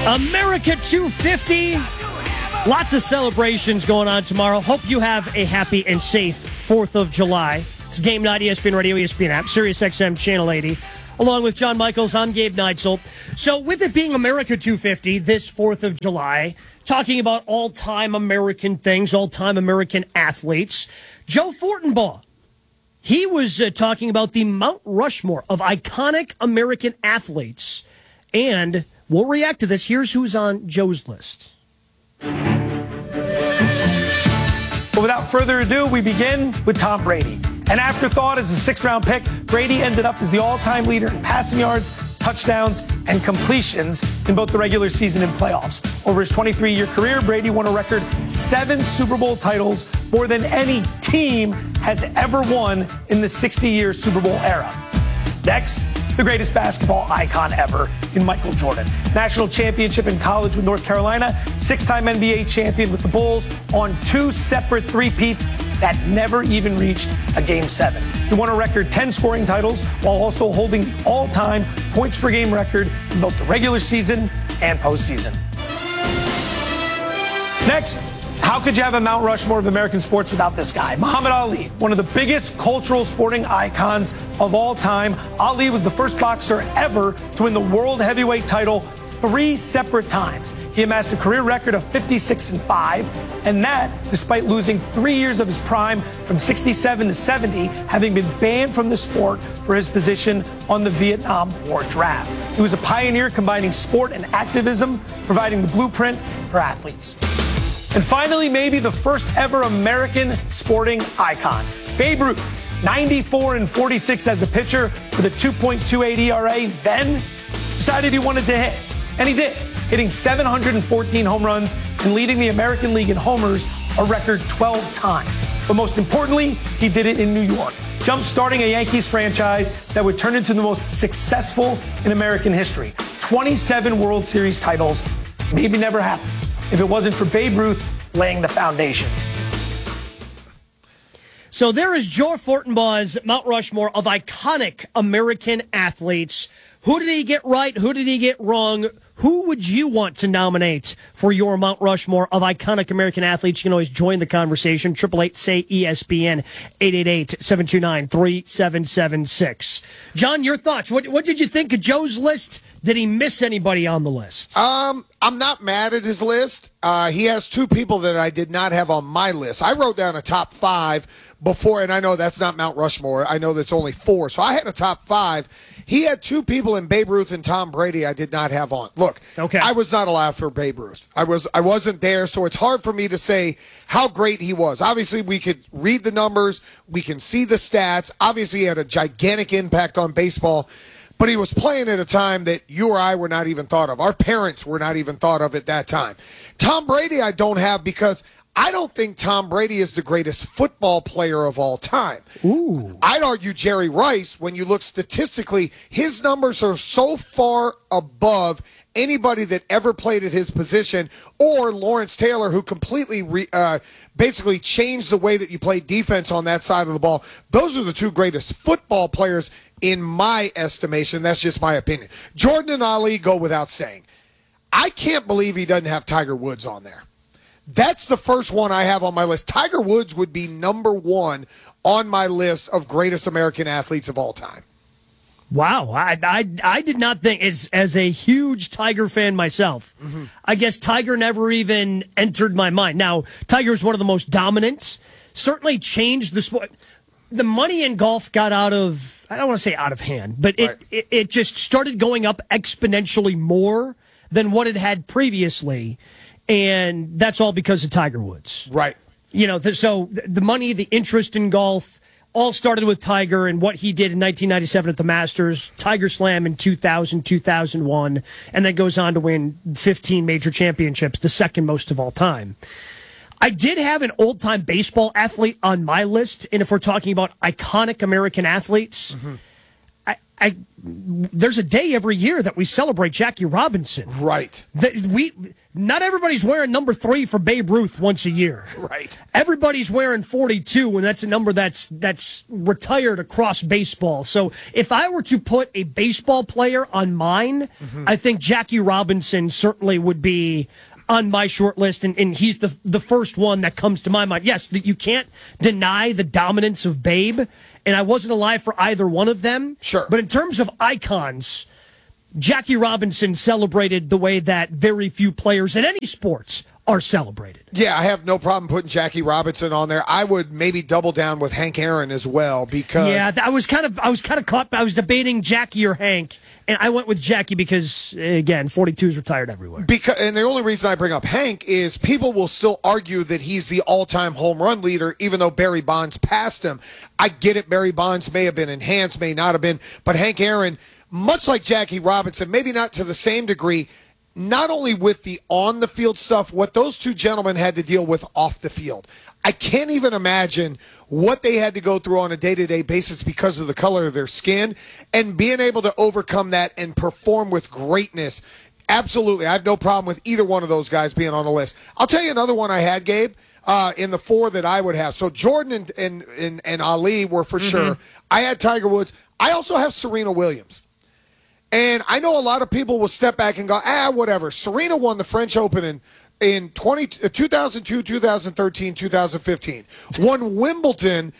America 250. Lots of celebrations going on tomorrow. Hope you have a happy and safe 4th of July. It's Game Night, ESPN Radio, ESPN app, Sirius XM Channel 80. Along with John Michaels, I'm Gabe Neitzel. So with it being America 250 this 4th of July, talking about all-time American things, all-time American athletes, Joe Fortenbaugh, he was talking about the Mount Rushmore of iconic American athletes. And we'll react to this. Here's who's on Joe's list. But without further ado, we begin with Tom Brady. An afterthought as a sixth-round pick, Brady ended up as the all-time leader in passing yards, touchdowns, and completions in both the regular season and playoffs. Over his 23-year career, Brady won a record 7 Super Bowl titles, more than any team has ever won in the 60-year Super Bowl era. Next, the greatest basketball icon ever in Michael Jordan. National championship in college with North Carolina, 6-time NBA champion with the Bulls on 2 separate three-peats that never even reached a Game 7. He won a record 10 scoring titles while also holding the all-time points per game record in both the regular season and postseason. Next, how could you have a Mount Rushmore of American sports without this guy? Muhammad Ali, one of the biggest cultural sporting icons of all time. Ali was the first boxer ever to win the world heavyweight title 3 separate times. He amassed a career record of 56-5, and that despite losing 3 years of his prime from 67 to 70, having been banned from the sport for his position on the Vietnam War draft. He was a pioneer combining sport and activism, providing the blueprint for athletes. And finally, maybe the first ever American sporting icon, Babe Ruth, 94-46 as a pitcher with a 2.28 ERA, then decided he wanted to hit. And he did, hitting 714 home runs and leading the American League in homers a record 12 times. But most importantly, he did it in New York, jump-starting a Yankees franchise that would turn into the most successful in American history. 27 World Series titles, maybe never happens if it wasn't for Babe Ruth laying the foundation. So there is Joe Fortenbaugh's Mount Rushmore of iconic American athletes. Who did he get right? Who did he get wrong? Who would you want to nominate for your Mount Rushmore of iconic American athletes? You can always join the conversation. 888-SAY-ESPN, 888-729-3776. John, your thoughts. What did you think of Joe's list? Did he miss anybody on the list? I'm not mad at his list. He has 2 people that I did not have on my list. I wrote down a top 5 before, and I know that's not Mount Rushmore. I know that's only 4. So I had a top 5. He had 2 people in Babe Ruth and Tom Brady I did not have on. Look, okay. I was not allowed for Babe Ruth. I wasn't there, so it's hard for me to say how great he was. Obviously, we could read the numbers. We can see the stats. Obviously, he had a gigantic impact on baseball. But he was playing at a time that you or I were not even thought of. Our parents were not even thought of at that time. Tom Brady I don't have because I don't think Tom Brady is the greatest football player of all time. Ooh. I'd argue Jerry Rice, when you look statistically, his numbers are so far above anybody that ever played at his position, or Lawrence Taylor, who completely basically changed the way that you play defense on that side of the ball. Those are the 2 greatest football players in my estimation. That's just my opinion. Jordan and Ali go without saying. I can't believe he doesn't have Tiger Woods on there. That's the first one I have on my list. Tiger Woods would be number 1 on my list of greatest American athletes of all time. Wow, I did not think, as a huge Tiger fan myself, I guess Tiger never even entered my mind. Now, Tiger is one of the most dominant, certainly changed the sport. The money in golf got out of, I don't want to say out of hand, but it just started going up exponentially more than what it had previously, and that's all because of Tiger Woods. Right. You know, so the money, the interest in golf, all started with Tiger and what he did in 1997 at the Masters, Tiger Slam in 2000, 2001, and then goes on to win 15 major championships, the second most of all time. I did have an old-time baseball athlete on my list, and if we're talking about iconic American athletes, there's a day every year that we celebrate Jackie Robinson. Right. Not everybody's wearing number 3 for Babe Ruth once a year. Right. Everybody's wearing 42, and that's a number that's retired across baseball. So if I were to put a baseball player on mine, I think Jackie Robinson certainly would be on my short list, and he's the first one that comes to my mind. Yes, you can't deny the dominance of Babe, and I wasn't alive for either one of them. Sure. But in terms of icons, Jackie Robinson celebrated the way that very few players in any sports are celebrated. Yeah, I have no problem putting Jackie Robinson on there. I would maybe double down with Hank Aaron as well because I was kind of caught. I was debating Jackie or Hank, and I went with Jackie because again, 42 is retired everywhere. And the only reason I bring up Hank is people will still argue that he's the all-time home run leader, even though Barry Bonds passed him. I get it. Barry Bonds may have been enhanced, may not have been, but Hank Aaron, much like Jackie Robinson, maybe not to the same degree. Not only with the on-the-field stuff, what those two gentlemen had to deal with off the field. I can't even imagine what they had to go through on a day-to-day basis because of the color of their skin, and being able to overcome that and perform with greatness. Absolutely. I have no problem with either one of those guys being on the list. I'll tell you another one I had, Gabe, in the 4 that I would have. So Jordan and Ali were for sure. I had Tiger Woods. I also have Serena Williams. And I know a lot of people will step back and go, whatever. Serena won the French Open in 2002, 2013, 2015. Won Wimbledon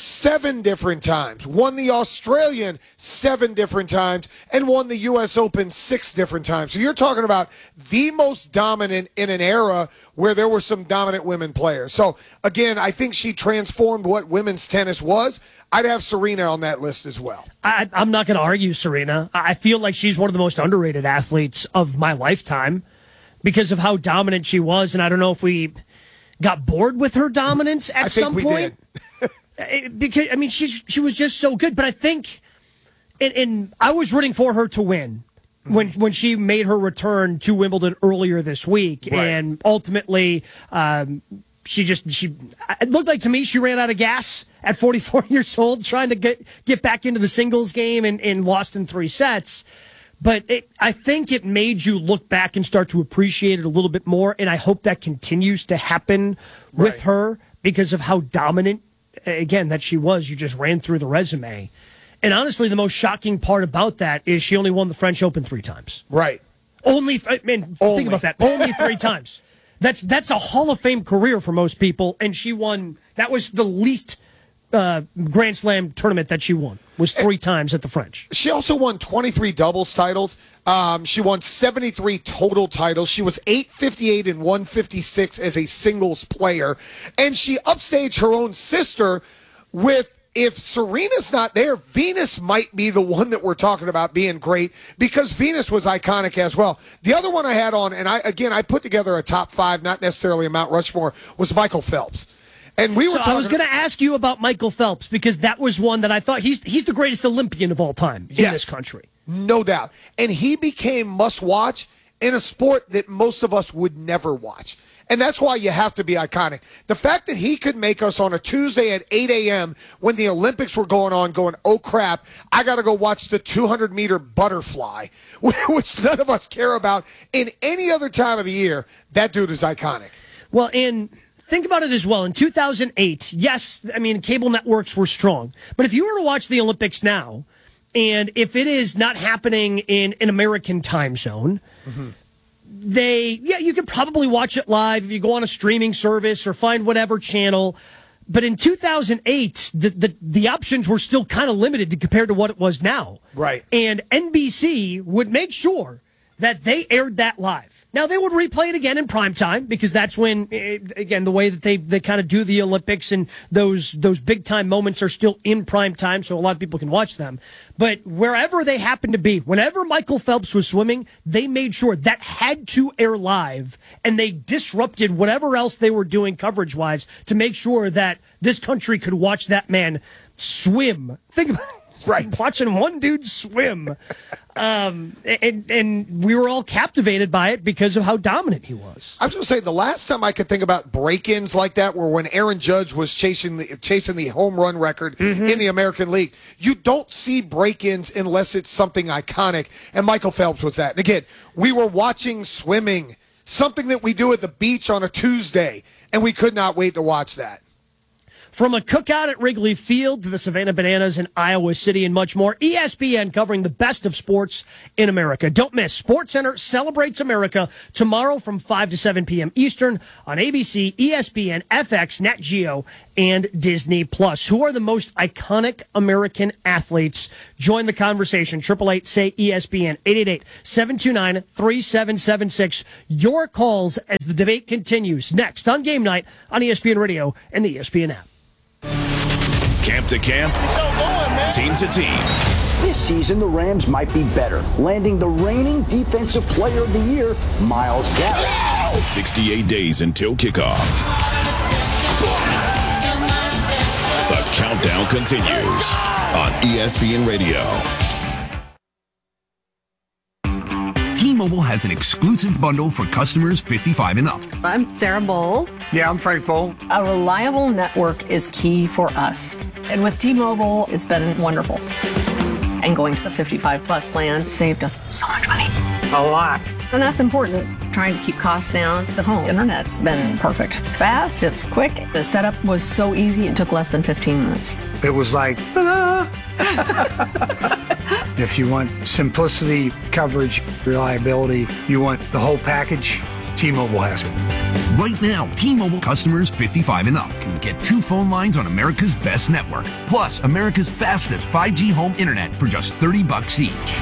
7 different times. Won the Australian 7 different times. And won the U.S. Open 6 different times. So you're talking about the most dominant in an era where there were some dominant women players. So, again, I think she transformed what women's tennis was. I'd have Serena on that list as well. I'm not going to argue Serena. I feel like she's one of the most underrated athletes of my lifetime because of how dominant she was, and I don't know if we got bored with her dominance at some point. Because I mean, she was just so good. But I think, and I was rooting for her to win when she made her return to Wimbledon earlier this week, right. And ultimately, it looked like to me she ran out of gas at 44 years old, trying to get back into the singles game and lost in 3 sets. But I think it made you look back and start to appreciate it a little bit more, and I hope that continues to happen with her because of how dominant, again, that she was. You just ran through the resume. And honestly, the most shocking part about that is she only won the French Open 3 times. Right. Think about that. Only 3 times. That's a Hall of Fame career for most people, and she won. That was the least Grand Slam tournament that she won, was 3 times at the French. She also won 23 doubles titles. She won 73 total titles. She was 858 and 156 as a singles player. And she upstaged her own sister with, if Serena's not there, Venus might be the one that we're talking about being great because Venus was iconic as well. The other one I had on, and I put together a top 5, not necessarily a Mount Rushmore, was Michael Phelps. And I was going to ask you about Michael Phelps because that was one that I thought he's the greatest Olympian of all time in this country. No doubt. And he became must-watch in a sport that most of us would never watch. And that's why you have to be iconic. The fact that he could make us on a Tuesday at 8 a.m. when the Olympics were going on going, oh, crap, I got to go watch the 200-meter butterfly, which none of us care about in any other time of the year, that dude is iconic. Well, and think about it as well. In 2008, yes, I mean, cable networks were strong. But if you were to watch the Olympics now, and if it is not happening in an American time zone, you could probably watch it live if you go on a streaming service or find whatever channel. But in 2008, the options were still kind of limited compared to what it was now. Right. And NBC would make sure that they aired that live. Now, they would replay it again in primetime because that's when, again, the way that they kind of do the Olympics and those big-time moments are still in primetime, so a lot of people can watch them. But wherever they happened to be, whenever Michael Phelps was swimming, they made sure that had to air live, and they disrupted whatever else they were doing coverage-wise to make sure that this country could watch that man swim. Think about it. Right. Watching one dude swim. And we were all captivated by it because of how dominant he was. I was going to say, the last time I could think about break-ins like that were when Aaron Judge was chasing the home run record in the American League. You don't see break-ins unless it's something iconic, and Michael Phelps was that. And again, we were watching swimming, something that we do at the beach on a Tuesday, and we could not wait to watch that. From a cookout at Wrigley Field to the Savannah Bananas in Iowa City and much more, ESPN covering the best of sports in America. Don't miss SportsCenter Celebrates America tomorrow from 5 to 7 p.m. Eastern on ABC, ESPN, FX, Nat Geo, and Disney+. Who are the most iconic American athletes? Join the conversation. 888-SAY-ESPN, 888-729-3776. Your calls as the debate continues next on Game Night on ESPN Radio and the ESPN app. Camp to camp, team to team. This season, the Rams might be better, landing the reigning Defensive Player of the Year, Myles Garrett. 68 days until kickoff. The countdown continues on ESPN Radio. T-Mobile has an exclusive bundle for customers 55 and up. I'm Sarah Bowl. Yeah, I'm Frank Bowl. A reliable network is key for us. And with T-Mobile, it's been wonderful. And going to the 55 plus plan saved us so much money. A lot. And that's important. Trying to keep costs down. The home internet's been perfect. It's fast, it's quick. The setup was so easy, it took less than 15 minutes. It was like, ta-da! If you want simplicity, coverage, reliability, you want the whole package, T-Mobile has it. Right now, T-Mobile customers 55 and up can get 2 phone lines on America's best network, plus America's fastest 5G home internet for just $30 each.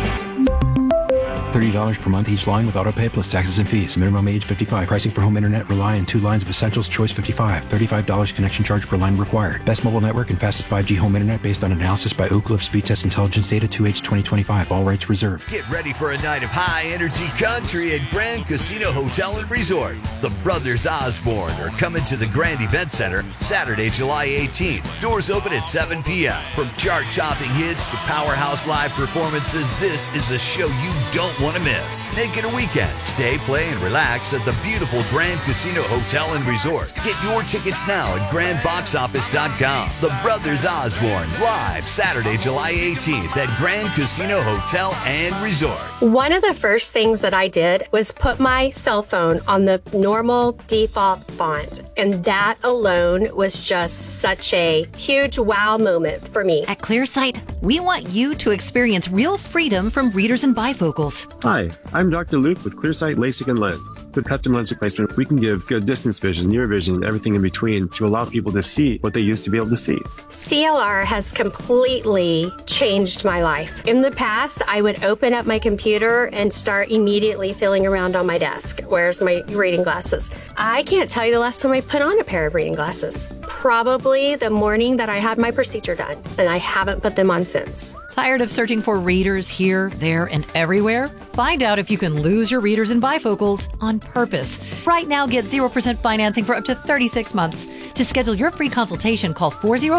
$30 per month each line with autopay plus taxes and fees. Minimum age 55. Pricing for home internet rely on 2 lines of Essentials Choice 55. $35 connection charge per line required. Best mobile network and fastest 5G home internet based on analysis by Oak Cliff Speed Test Intelligence Data 2H 2025. All rights reserved. Get ready for a night of high-energy country at Grand Casino Hotel and Resort. The Brothers Osborne are coming to the Grand Event Center Saturday, July 18th. Doors open at 7 p.m. From chart-topping hits to powerhouse live performances, this is a show you don't want to miss. Make it a weekend. Stay, play, and relax at the beautiful Grand Casino Hotel and Resort. Get your tickets now at grandboxoffice.com. The Brothers Osborne, live Saturday, July 18th at Grand Casino Hotel and Resort. One of the first things that I did was put my cell phone on the normal default font, and that alone was just such a huge wow moment for me. At ClearSight, we want you to experience real freedom from readers and bifocals. Hi, I'm Dr. Luke with ClearSight LASIK and Lens. With custom lens replacement, we can give good distance vision, near vision, and everything in between to allow people to see what they used to be able to see. CLR has completely changed my life. In the past, I would open up my computer and start immediately feeling around on my desk. Where's my reading glasses? I can't tell you the last time I put on a pair of reading glasses. Probably the morning that I had my procedure done, and I haven't put them on since. Tired of searching for readers here, there, and everywhere? Find out if you can lose your readers and bifocals on purpose. Right now, get 0% financing for up to 36 months. To schedule your free consultation, call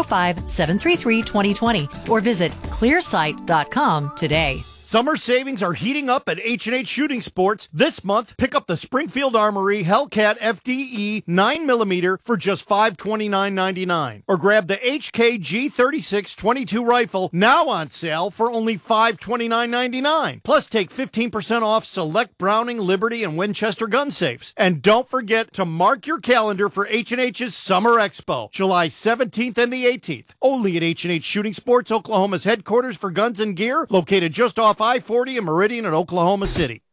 405-733-2020 or visit clearsight.com today. Summer savings are heating up at H&H Shooting Sports. This month, pick up the Springfield Armory Hellcat FDE 9mm for just $529.99. Or grab the HK G36 22 rifle, now on sale for only $529.99. Plus, take 15% off select Browning, Liberty, and Winchester gun safes. And don't forget to mark your calendar for H&H's Summer Expo, July 17th and the 18th. Only at H&H Shooting Sports, Oklahoma's headquarters for guns and gear, located just off I-40 and Meridian in Oklahoma City.